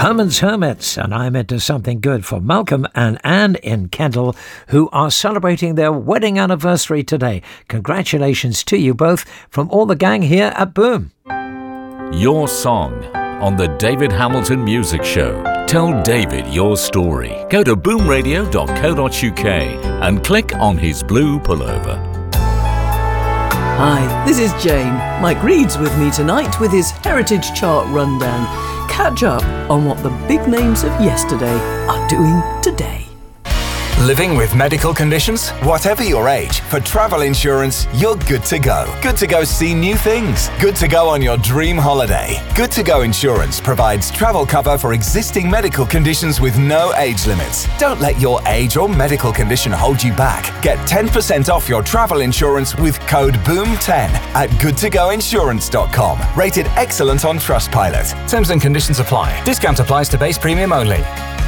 Herman's Hermits, and I'm into something good for Malcolm and Anne in Kendal, who are celebrating their wedding anniversary today. Congratulations to you both from all the gang here at Boom. Your song on the David Hamilton Music Show. Tell David your story. Go to boomradio.co.uk and click on his blue pullover. Hi, this is Jane. Mike Reed's with me tonight with his Heritage Chart rundown. Catch up on what the big names of yesterday are doing today. Living with medical conditions? Whatever your age, for travel insurance, you're good to go. Good to go see new things. Good to go on your dream holiday. Good to go Insurance provides travel cover for existing medical conditions with no age limits. Don't let your age or medical condition hold you back. Get 10% off your travel insurance with code BOOM10 at goodtogoinsurance.com. Rated excellent on Trustpilot. Terms and conditions apply. Discount applies to base premium only.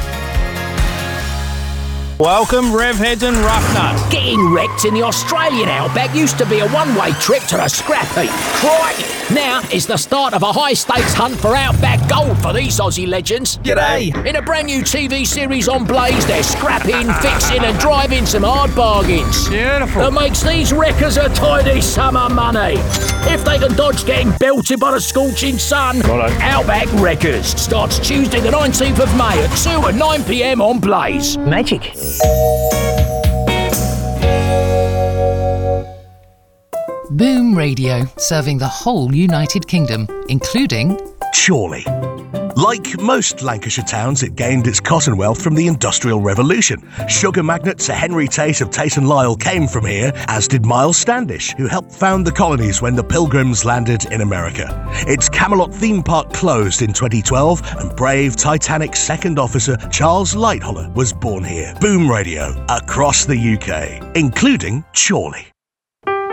Welcome, Revheads and Roughnut. Getting wrecked in the Australian outback used to be a one-way trip to the scrap heap. Crikey! Now it's the start of a high-stakes hunt for outback gold for these Aussie legends. G'day! In a brand new TV series on Blaze, they're scrapping, fixing and driving some hard bargains. Beautiful. That makes these wreckers a tidy sum of money. If they can dodge getting belted by the scorching sun, Outback Wreckers starts Tuesday the 19th of May at 2 and 9 p.m. on Blaze. Magic. Boom Radio, serving the whole United Kingdom, including Chorley. Like most Lancashire towns, it gained its cotton wealth from the Industrial Revolution. Sugar magnate Sir Henry Tate of Tate and Lyle came from here, as did Miles Standish, who helped found the colonies when the Pilgrims landed in America. Its Camelot theme park closed in 2012, and brave Titanic second officer Charles Lightholler was born here. Boom Radio, across the UK, including Chorley.